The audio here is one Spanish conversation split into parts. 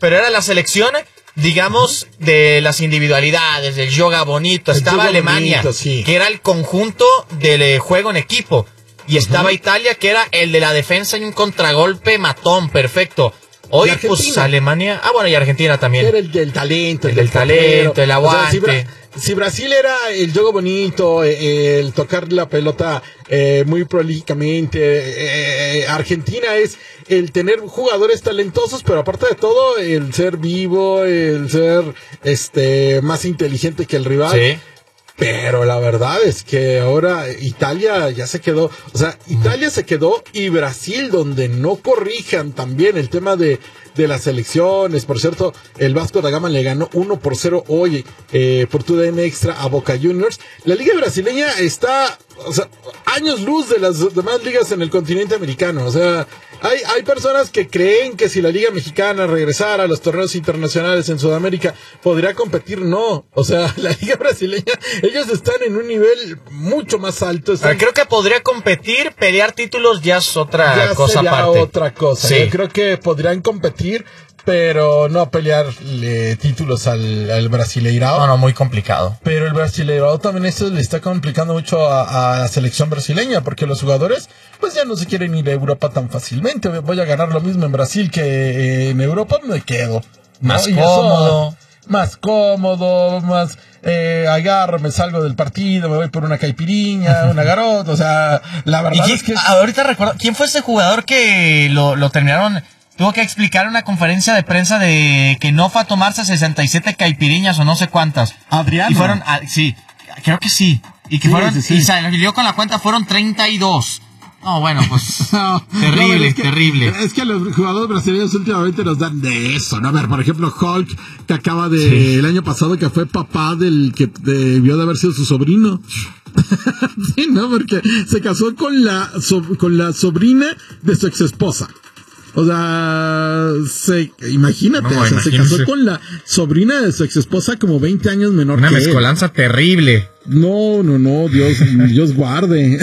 pero era la selección, digamos, de las individualidades, del yoga bonito. Estaba Alemania, bonito, sí, que era el conjunto del juego en equipo. Y estaba Italia, que era el de la defensa y un contragolpe matón, perfecto. Hoy, pues, Alemania... y Argentina también. Era el del talento. El aguante. O sea, si Brasil era el juego bonito, el tocar la pelota muy prolíficamente, Argentina es el tener jugadores talentosos, pero aparte de todo, el ser vivo, el ser más inteligente que el rival. Sí. Pero la verdad es que ahora Italia ya se quedó, o sea, Italia se quedó y Brasil, donde no corrijan también el tema de las elecciones. Por cierto, el Vasco da Gama le ganó 1-0 hoy por TUDN Extra a Boca Juniors. La liga brasileña está, o sea, años luz de las demás ligas en el continente americano. O sea, hay personas que creen que si la liga mexicana regresara a los torneos internacionales en Sudamérica podría competir. No, o sea, la liga brasileña, ellos están en un nivel mucho más alto. Creo que podría competir, pelear títulos ya es otra cosa aparte. Otra cosa. Sí. Yo creo que podrían competir, pero no pelearle títulos al Brasileirao. No, muy complicado. Pero el Brasileirao también eso le está complicando mucho a la selección brasileña, porque los jugadores pues ya no se quieren ir a Europa tan fácilmente. Voy a ganar lo mismo en Brasil que en Europa, me quedo. Más cómodo. Más cómodo, más agarro, me salgo del partido, me voy por una caipiriña, una garota, o sea, la verdad es que... Ahorita recuerdo, ¿quién fue ese jugador que lo terminaron? Tuvo que explicar en una conferencia de prensa de que no fue a tomarse 67 caipiriñas o no sé cuántas. Adriano. Y fueron, sí, creo que sí. Y que fueron, sí. Y salió con la cuenta, fueron 32. No, bueno, pues terrible. Es que los jugadores brasileños últimamente nos dan de eso, ¿no? A ver, por ejemplo, Hulk, que acaba de el año pasado, que fue papá del que debió de haber sido su sobrino. Sí, ¿no? Porque se casó con la sobrina de su exesposa. O sea, imagínate, se casó con la sobrina de su exesposa como 20 años menor que él. Una mezcolanza terrible. No, Dios guarde.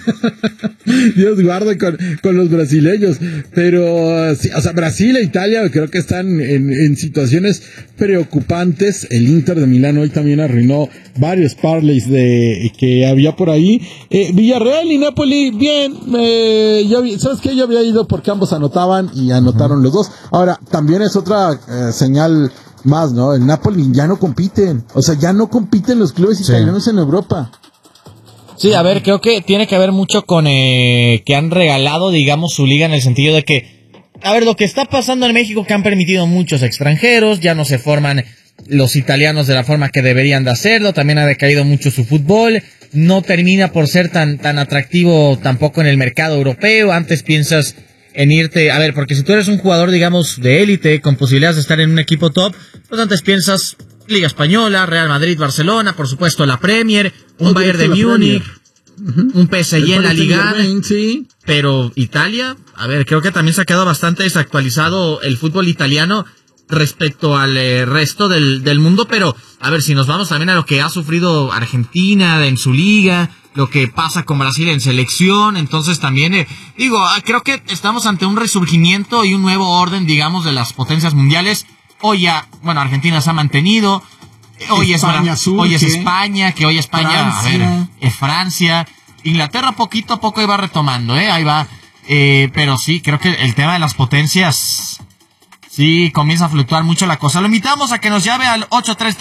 Dios guarde con los brasileños. Pero, sí, o sea, Brasil e Italia creo que están en situaciones preocupantes. El Inter de Milán hoy también arruinó varios parlays que había por ahí. Villarreal y Napoli, bien. ¿Sabes qué? Yo había ido porque ambos anotaban y anotaron los dos. Ahora, también es otra señal más, ¿no? El Napoli ya no compiten. O sea, ya no compiten los clubes italianos en Europa. Sí, a ver, creo que tiene que ver mucho con que han regalado, digamos, su liga en el sentido de que, a ver, lo que está pasando en México, que han permitido muchos extranjeros, ya no se forman los italianos de la forma que deberían de hacerlo, también ha decaído mucho su fútbol, no termina por ser tan atractivo tampoco en el mercado europeo. Antes piensas en irte, a ver, porque si tú eres un jugador, digamos, de élite, con posibilidades de estar en un equipo top, pues antes piensas Liga Española, Real Madrid, Barcelona, por supuesto la Premier, un Bayern de Múnich, un PSG en la Liga, sí. Pero Italia, a ver, creo que también se ha quedado bastante desactualizado el fútbol italiano respecto al resto del mundo, pero a ver, si nos vamos también a lo que ha sufrido Argentina en su liga, lo que pasa con Brasil en selección, entonces también, creo que estamos ante un resurgimiento y un nuevo orden, digamos, de las potencias mundiales. Hoy ya, Argentina se ha mantenido, hoy es España, que hoy España, Francia, Inglaterra poquito a poco iba retomando, ahí va, pero sí, creo que el tema de las potencias, sí, comienza a fluctuar mucho la cosa. Lo invitamos a que nos llame al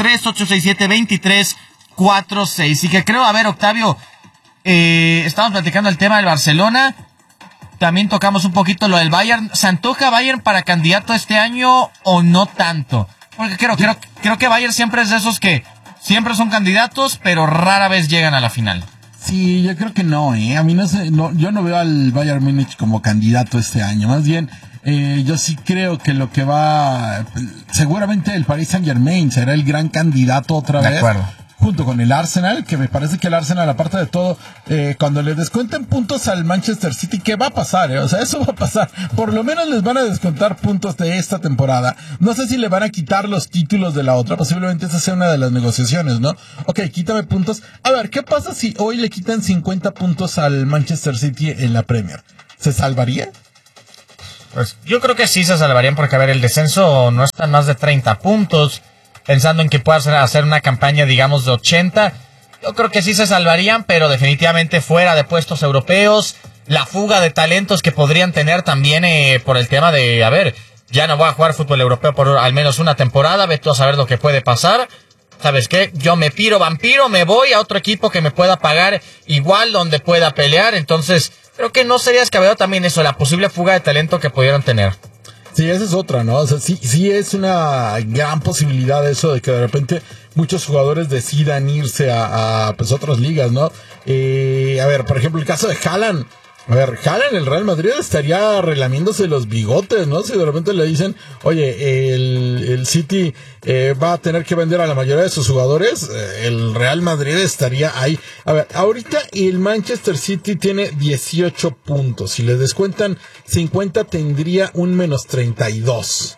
833-867-2346, y que creo, a ver, Octavio, estamos platicando el tema del Barcelona, también tocamos un poquito lo del Bayern. ¿Se antoja Bayern para candidato este año o no tanto? Porque creo que Bayern siempre es de esos que siempre son candidatos, pero rara vez llegan a la final. Sí, yo creo que no, A mí yo no veo al Bayern Múnich como candidato este año. Más bien, yo sí creo que lo que seguramente el Paris Saint-Germain será el gran candidato otra vez. De acuerdo. Junto con el Arsenal, que me parece que el Arsenal, aparte de todo, cuando le descuenten puntos al Manchester City, ¿qué va a pasar? O sea, eso va a pasar. Por lo menos les van a descontar puntos de esta temporada. No sé si le van a quitar los títulos de la otra. Posiblemente esa sea una de las negociaciones, ¿no? Ok, quítame puntos. A ver, ¿qué pasa si hoy le quitan 50 puntos al Manchester City en la Premier? ¿Se salvaría? Pues yo creo que sí se salvarían porque, a ver, el descenso no está en más de 30 puntos. Pensando en que puedas hacer una campaña, digamos, de 80, yo creo que sí se salvarían, pero definitivamente fuera de puestos europeos. La fuga de talentos que podrían tener también por el tema de, a ver, ya no voy a jugar fútbol europeo por al menos una temporada, ve tú a saber lo que puede pasar. ¿Sabes qué? Yo me piro vampiro, me voy a otro equipo que me pueda pagar igual, donde pueda pelear. Entonces, creo que no sería descabellado también eso, la posible fuga de talento que pudieran tener. Sí, esa es otra, ¿no? O sea, sí es una gran posibilidad eso de que de repente muchos jugadores decidan irse a pues otras ligas, ¿no? A ver, por ejemplo, el caso de Haaland. A ver, Haaland en el Real Madrid estaría relamiéndose los bigotes, ¿no? Si de repente le dicen, oye, el City va a tener que vender a la mayoría de sus jugadores, el Real Madrid estaría ahí. A ver, ahorita el Manchester City tiene 18 puntos. Si les descuentan 50, tendría un menos 32.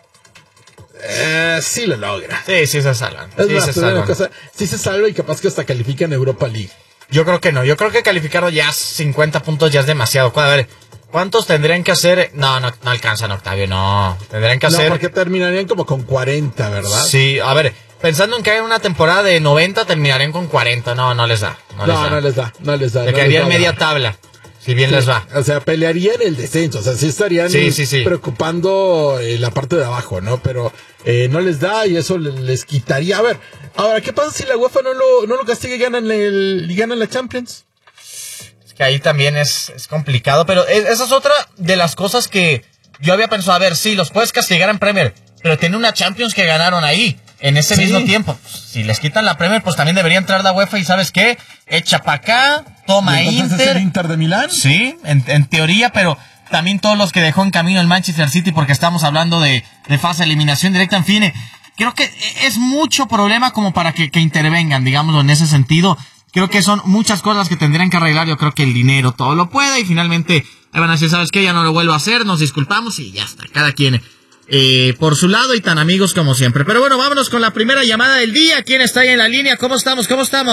Sí lo logra. Sí se salvan. Sí se salva y capaz que hasta califica en Europa League. Yo creo que no. Yo creo que calificar ya 50 puntos ya es demasiado. A ver, ¿cuántos tendrían que hacer? No alcanzan, Octavio, no. Tendrían que hacer... No, porque terminarían como con 40, ¿verdad? Sí, a ver, pensando en que hay una temporada de 90, terminarían con 40. No les da. No les da. Le quedarían media tabla, si bien les va. O sea, pelearían el descenso. O sea, sí estarían preocupando la parte de abajo, ¿no? Pero no les da y eso les quitaría. A ver, ahora, ¿qué pasa si la UEFA no lo castiga y ganan la Champions? Es que ahí también es complicado, pero esa es otra de las cosas que yo había pensado. A ver, sí, los puedes castigar en Premier, pero tiene una Champions que ganaron ahí, en ese mismo tiempo. Si les quitan la Premier, pues también debería entrar la UEFA y ¿sabes qué? Echa para acá, toma Inter. ¿Es el Inter de Milán? Sí, en teoría, pero también todos los que dejó en camino el Manchester City, porque estamos hablando de fase de eliminación directa, en fin. Creo que es mucho problema como para que intervengan, digámoslo, en ese sentido. Creo que son muchas cosas que tendrían que arreglar. Yo creo que el dinero todo lo puede y finalmente van a decir, ¿sabes qué? Ya no lo vuelvo a hacer, nos disculpamos y ya está. Cada quien por su lado y tan amigos como siempre. Pero bueno, vámonos con la primera llamada del día. ¿Quién está ahí en la línea? ¿Cómo estamos?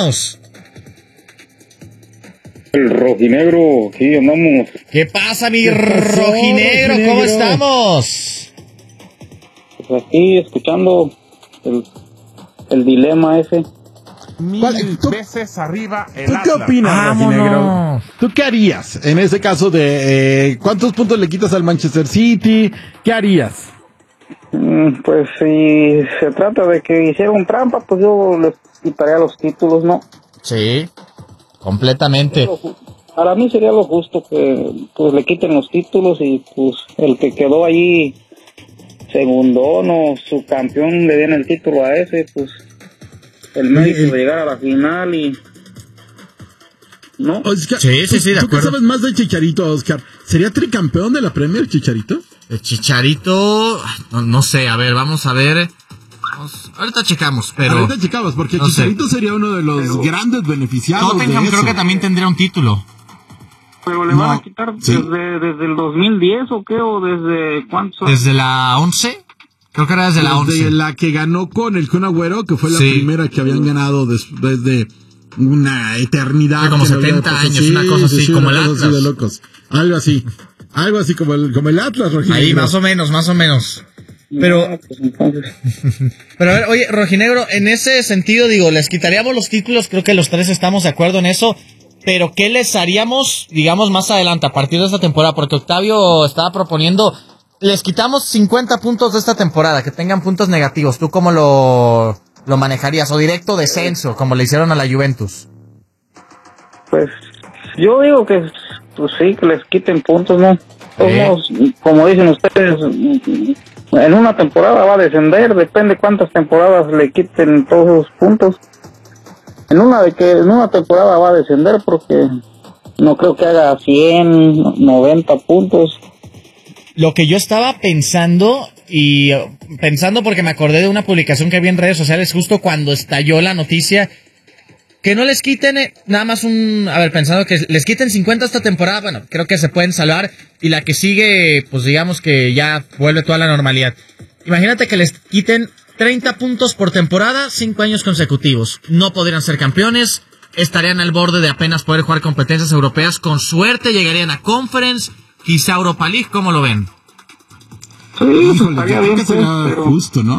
El rojinegro, aquí andamos. ¿Qué pasa, mi rojinegro? ¿Cómo estamos? Pues aquí escuchando el dilema ese. 1000 veces arriba el ¿Tú Atlas. qué opinas, rojinegro? ¿Tú qué harías en ese caso de cuántos puntos le quitas al Manchester City? ¿Qué harías? Pues si se trata de que hicieron trampa, pues yo les quitaría los títulos, ¿no? Sí, completamente. Para mí sería lo justo que pues le quiten los títulos y pues el que quedó allí segundón o subcampeón le den el título a ese, pues el mérito de llegar a la final y... ¿no? Oscar, sí, de acuerdo. ¿Tú qué sabes más de Chicharito, Oscar? ¿Sería tricampeón de la Premier, Chicharito? El Chicharito, no sé, a ver, vamos a ver. Ahorita checamos, pero... Ahorita checamos, porque no Chicharito sería uno de los grandes beneficiados Tottenham de eso. Creo que también tendría un título. ¿Pero le van a quitar desde el 2010 o qué? ¿O desde cuánto? ¿Desde la 11? Creo que era desde la 11. Desde la que ganó con el Kun Agüero, que fue la primera que habían ganado después de una eternidad. Como 70 años, una cosa así, como el Atlas. Así de locos. Algo así como el Atlas, Rojinegro. Ahí, más o menos. Pero, no, pues entonces... pero a ver, oye, Rojinegro, en ese sentido, digo, les quitaríamos los títulos, creo que los tres estamos de acuerdo en eso, pero ¿qué les haríamos, digamos, más adelante, a partir de esta temporada? Porque Octavio estaba proponiendo, les quitamos 50 puntos de esta temporada, que tengan puntos negativos. ¿Tú cómo lo manejarías? ¿O directo descenso, como le hicieron a la Juventus? Pues yo digo que pues sí, que les quiten puntos, ¿no? Como dicen ustedes, en una temporada va a descender, depende cuántas temporadas le quiten todos esos puntos. En una temporada va a descender porque no creo que haga 100, 90 puntos. Lo que yo estaba pensando porque me acordé de una publicación que había en redes sociales justo cuando estalló la noticia, que no les quiten nada más pensando que les quiten 50 esta temporada, bueno, creo que se pueden salvar y la que sigue, pues digamos que ya vuelve toda la normalidad. Imagínate que les quiten 30 puntos por temporada, 5 años consecutivos. No podrían ser campeones, estarían al borde de apenas poder jugar competencias europeas, con suerte llegarían a Conference, quizá Europa League. ¿Cómo lo ven? Sí, Híjole, estaría yo creo bien, que sería pues, pero... justo, ¿no?